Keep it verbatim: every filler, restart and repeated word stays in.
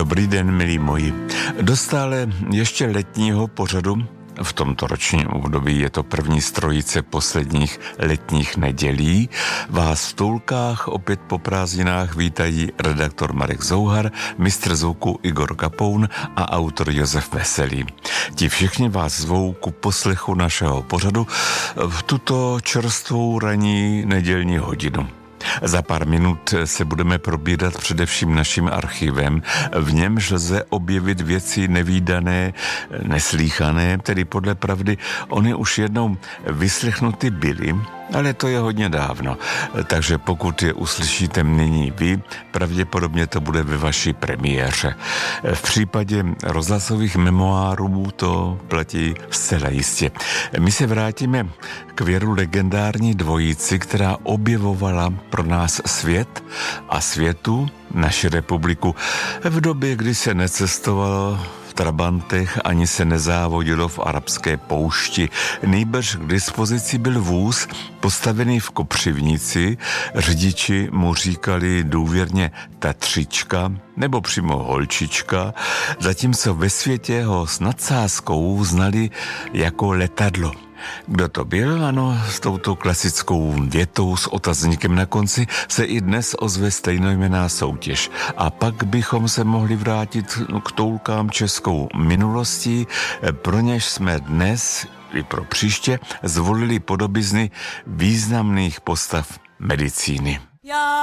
Dobrý den, milí moji. Do stále ještě letního pořadu v tomto ročním období, je to první z trojice posledních letních nedělí, vás v Toulkách opět po prázdninách vítají redaktor Marek Zouhar, mistr zvuku Igor Kapoun a autor Josef Veselý. Ti všichni vás zvou ku poslechu našeho pořadu v tuto čerstvou ranní nedělní hodinu. Za pár minut se budeme probírat především naším archivem. V němž lze objevit věci nevídané, neslýchané, tedy podle pravdy ony už jednou vyslechnuty byly, ale to je hodně dávno. Takže pokud je uslyšíte nyní vy, pravděpodobně to bude ve vaší premiéře. V případě rozhlasových memoárů to platí zcela jistě. My se vrátíme k věru legendární dvojici, která objevovala pro nás svět a světu, naši republiku, v době, kdy se necestovalo v trabantech ani se nezávodilo v arabské poušti. Nejbrž k dispozici byl vůz postavený v Kopřivnici, řidiči mu říkali důvěrně Tatřička nebo přímo Holčička, zatímco ve světě ho s nadsázkou znali jako letadlo. Kdo to byl? Ano, s touto klasickou větou s otazníkem na konci se i dnes ozve stejnojmenná soutěž. A pak bychom se mohli vrátit k Toulkám českou minulostí, pro něž jsme dnes i pro příště zvolili podobizny významných postav medicíny. Já